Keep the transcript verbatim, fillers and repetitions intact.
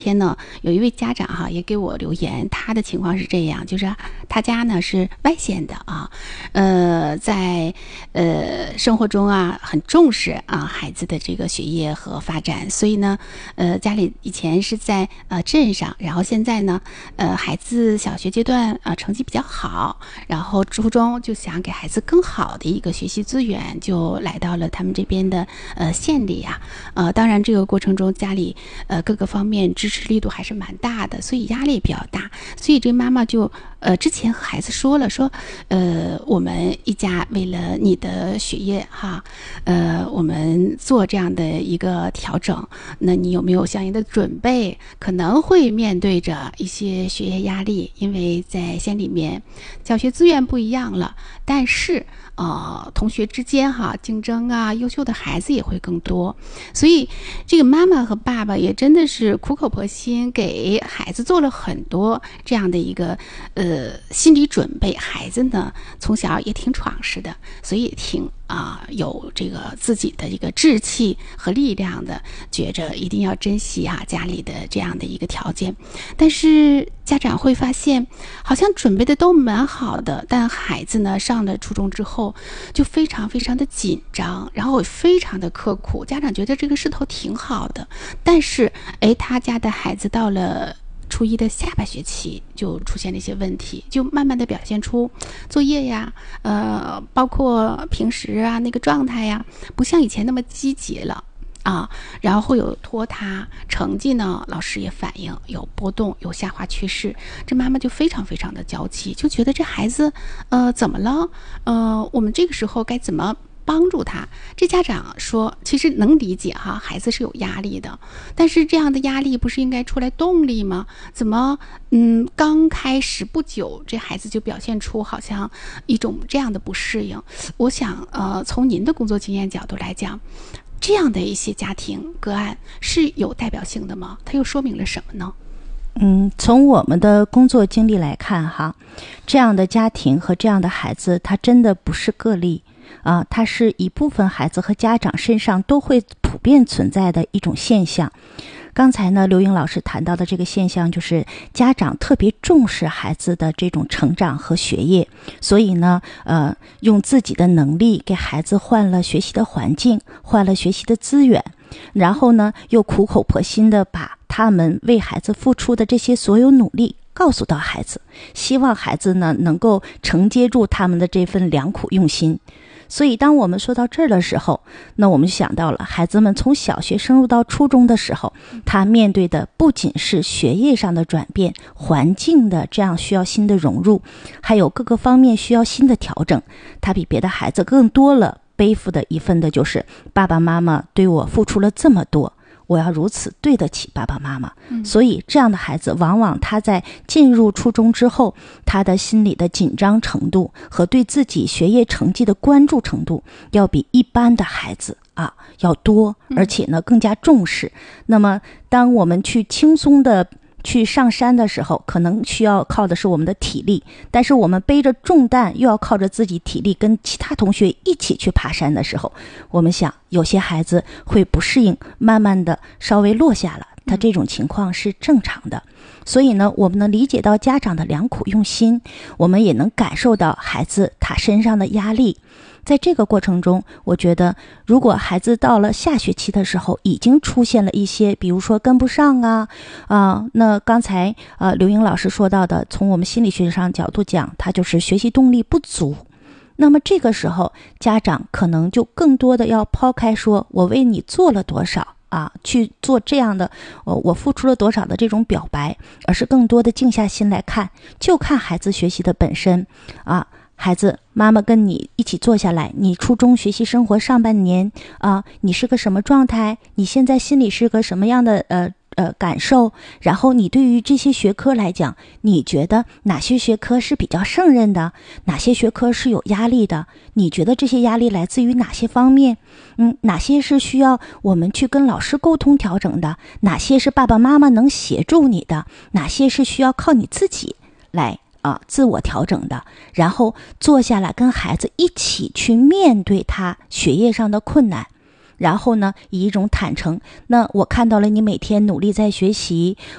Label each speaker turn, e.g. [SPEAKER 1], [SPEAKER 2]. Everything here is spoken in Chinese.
[SPEAKER 1] 天呢，有一位家长哈也给我留言，他的情况是这样，就是他家呢是外县的啊，呃，在呃生活中啊很重视啊孩子的这个学业和发展，所以呢，呃家里以前是在呃镇上，然后现在呢，呃孩子小学阶段啊、呃、成绩比较好，然后初中就想给孩子更好的一个学习资源，就来到了他们这边的呃县里呀、啊，呃当然这个过程中家里呃各个方面支持力度还是蛮大的，所以压力比较大，所以这妈妈就呃之前和孩子说了，说呃我们一家为了你的学业哈，呃我们做这样的一个调整，那你有没有相应的准备？可能会面对着一些学业压力，因为在县里面教学资源不一样了，但是呃同学之间哈竞争啊，优秀的孩子也会更多，所以这个妈妈和爸爸也真的是苦口婆心给孩子做了很多这样的一个呃心理准备。孩子呢从小也挺闯实的，所以也挺啊、呃、有这个自己的一个志气和力量的，觉着一定要珍惜啊家里的这样的一个条件。但是家长会发现，好像准备的都蛮好的，但孩子呢上了初中之后就非常非常的紧张，然后非常的刻苦。家长觉得这个势头挺好的，但是哎，他家的孩子到了初一的下半学期就出现了一些问题，就慢慢的表现出作业呀，呃，包括平时啊那个状态呀，不像以前那么积极了。啊，然后会有拖沓，成绩呢，老师也反映有波动，有下滑趋势。这妈妈就非常非常的焦急，就觉得这孩子，呃，怎么了？呃，我们这个时候该怎么帮助他？这家长说，其实能理解哈，孩子是有压力的，但是这样的压力不是应该出来动力吗？怎么，嗯，刚开始不久，这孩子就表现出好像一种这样的不适应？我想，呃，从您的工作经验角度来讲，这样的一些家庭个案是有代表性的吗？它又说明了什么呢？
[SPEAKER 2] 嗯，从我们的工作经历来看哈，这样的家庭和这样的孩子，他真的不是个例啊，它是一部分孩子和家长身上都会普遍存在的一种现象。刚才呢，刘英老师谈到的这个现象，就是家长特别重视孩子的这种成长和学业，所以呢，呃，用自己的能力给孩子换了学习的环境，换了学习的资源，然后呢，又苦口婆心的把他们为孩子付出的这些所有努力告诉到孩子，希望孩子呢能够承接住他们的这份良苦用心。所以当我们说到这儿的时候，那我们就想到了孩子们从小学升入到初中的时候，他面对的不仅是学业上的转变，环境的这样需要新的融入，还有各个方面需要新的调整。他比别的孩子更多了背负的一份的就是爸爸妈妈对我付出了这么多，我要如此对得起爸爸妈妈、嗯、所以这样的孩子往往他在进入初中之后，他的心理的紧张程度和对自己学业成绩的关注程度要比一般的孩子啊要多，而且呢更加重视、嗯、那么当我们去轻松的去上山的时候，可能需要靠的是我们的体力，但是我们背着重担又要靠着自己体力跟其他同学一起去爬山的时候，我们想有些孩子会不适应，慢慢的稍微落下了，他这种情况是正常的。所以呢，我们能理解到家长的良苦用心，我们也能感受到孩子他身上的压力。在这个过程中，我觉得如果孩子到了下学期的时候已经出现了一些比如说跟不上啊啊，那刚才呃刘英老师说到的，从我们心理学上角度讲，他就是学习动力不足，那么这个时候家长可能就更多的要抛开说我为你做了多少啊，去做这样的、呃、我付出了多少的这种表白，而是更多的静下心来看，就看孩子学习的本身啊。孩子，妈妈跟你一起坐下来，你初中学习生活上半年啊，你是个什么状态？你现在心里是个什么样的呃呃感受？然后你对于这些学科来讲，你觉得哪些学科是比较胜任的？哪些学科是有压力的？你觉得这些压力来自于哪些方面？嗯，哪些是需要我们去跟老师沟通调整的？哪些是爸爸妈妈能协助你的？哪些是需要靠你自己来啊，自我调整的？然后坐下来跟孩子一起去面对他学业上的困难， 然后呢，以一种坦诚，那我看到了你每天努力在学习，